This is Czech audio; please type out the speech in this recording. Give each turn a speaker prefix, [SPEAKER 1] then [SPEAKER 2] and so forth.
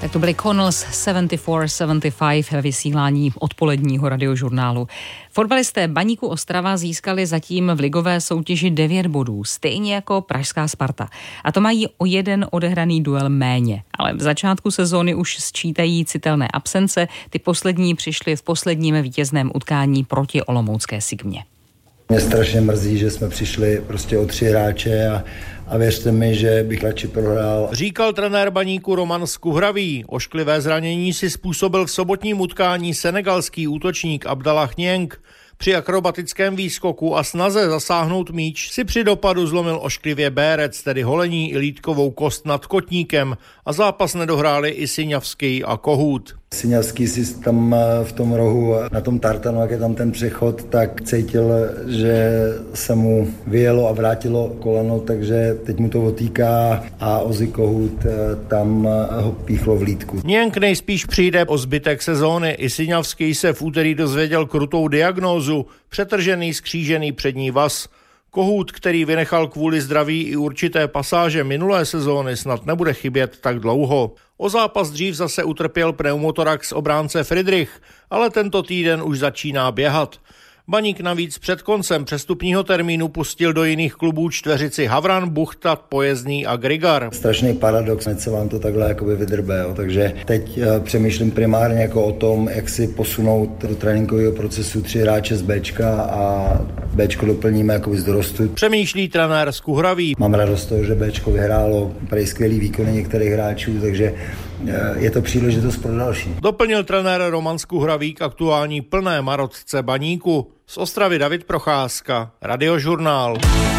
[SPEAKER 1] Tak to byly Connells 74-75 ve vysílání odpoledního radiožurnálu. Fotbalisté Baníku Ostrava získali zatím v ligové soutěži 9 bodů, stejně jako pražská Sparta. A to mají o jeden odehraný duel méně. Ale v začátku sezóny už sčítají citelné absence. Ty poslední přišly v posledním vítězném utkání proti olomoucké Sigmě.
[SPEAKER 2] Mě strašně mrzí, že jsme přišli prostě o 3 hráče a věřte mi, že bych radši prohrál.
[SPEAKER 3] Říkal trenér Baníku Roman Skuhravý. Ošklivé zranění si způsobil v sobotním utkání senegalský útočník Abdallah Niang. Při akrobatickém výskoku a snaze zasáhnout míč si při dopadu zlomil ošklivě bérec, tedy holení i lýtkovou kost nad kotníkem, a zápas nedohráli i Siňavský a Kohút.
[SPEAKER 2] Siňavský si tam v tom rohu na tom tartanu, jak je tam ten přechod, tak cítil, že se mu vyjelo a vrátilo koleno, takže teď mu to otýká a Ozzy Kohút tam ho píchlo v lýtku.
[SPEAKER 3] Niang nejspíš přijde o zbytek sezóny. I Siňavský se v úterý dozvěděl krutou diagnózu, přetržený skřížený přední vaz. Kohút, který vynechal kvůli zdraví i určité pasáže minulé sezóny, snad nebude chybět tak dlouho. O zápas dřív zase utrpěl pneumotorax obránce Friedrich, ale tento týden už začíná běhat. Baník navíc před koncem přestupního termínu pustil do jiných klubů čtveřici Havran, Buchta, Pojezdný a Grigar.
[SPEAKER 2] Strašný paradox, hned se vám to takhle jakoby vydrbe, jo. Takže teď přemýšlím primárně jako o tom, jak si posunout do tréninkového procesu 3 hráče z Bčka a Bčko doplníme jakoby z dorostu.
[SPEAKER 3] Přemýšlí trenér Skuhravý.
[SPEAKER 2] Mám radost toho, že Bčko vyhrálo prej skvělý výkony některých hráčů, takže je to příležitost pro další.
[SPEAKER 3] Doplnil trenér Roman Skuhravý k aktuální plné marotce Baníku. Z Ostravy David Procházka, Radiožurnál.